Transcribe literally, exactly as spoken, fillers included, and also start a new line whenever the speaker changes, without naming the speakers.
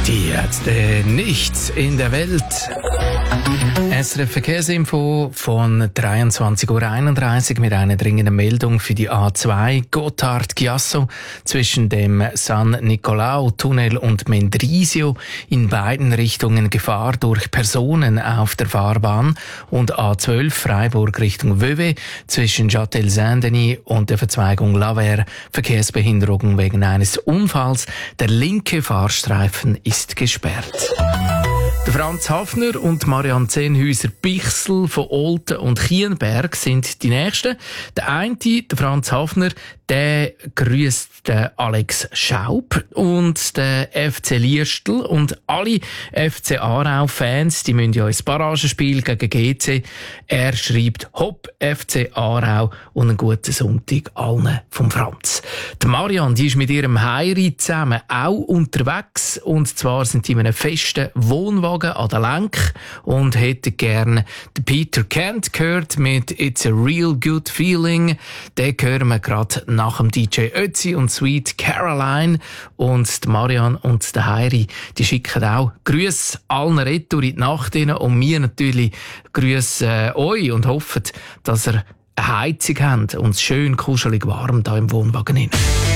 Die Ärzte nichts in der Welt. S R F Verkehrsinfo von dreiundzwanzig Uhr einunddreißig mit einer dringenden Meldung für die A zwei Gotthard-Chiasso zwischen dem San Nicolao-Tunnel und Mendrisio. In beiden Richtungen Gefahr durch Personen auf der Fahrbahn. Und A zwölf Freiburg Richtung Vevey zwischen Châtel-Saint-Denis und der Verzweigung Lavers Verkehrsbehinderung wegen eines Unfalls. Der linke Fahrstreifen ist gesperrt. Der Franz Hafner und Marianne Zehnhäuser-Bichsel von Olten und Kienberg sind die Nächsten. Der eine, der Franz Hafner, der grüßt den Alex Schaub und den F C Liestl und alle F C Aarau-Fans, die müssen ja ins Barragenspiel gegen G C. Er schreibt Hopp F C Aarau und einen guten Sonntag allen vom Franz. Die Marianne, die ist mit ihrem Heiri zusammen auch unterwegs und zwar sind die in einem festen Wohnwagen an der Lenk und hätten gerne den Peter Kent gehört mit It's a Real Good Feeling. Den hören wir gerade nach dem D J Ötzi und Sweet Caroline. Und die Marianne und der Heiri, die schicken auch Grüße allen retour in die Nacht rein und wir natürlich grüßen äh, euch und hoffen, dass ihr eine Heizung habt und es schön kuschelig warm da im Wohnwagen hin.